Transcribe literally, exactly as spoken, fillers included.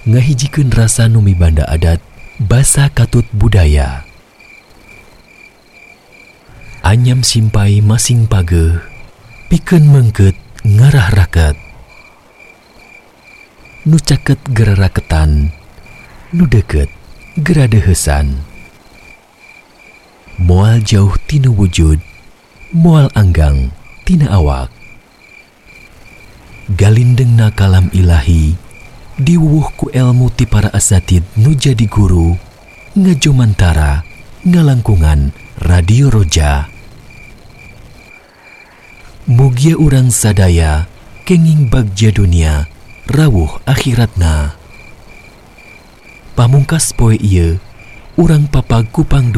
ngahijikeun rasa nu mibanda adat basa katut budaya. Anyam simpai masing pageuh pikeun meungkeut ngarah raket. Nu caket geraraketan, nu deukeut geradeuheusan. Moal jauh tina wujud, moal anggang tina awak. Galindengna kalam ilahi diwuwuh ku elmu ti para asatid nu jadi guru ngajomantara ngalangkungan Radio Roja. Mugia urang sadaya kenging bagja dunia rawuh akhiratna. Pamungkas poe ieu urang papag ku pangdu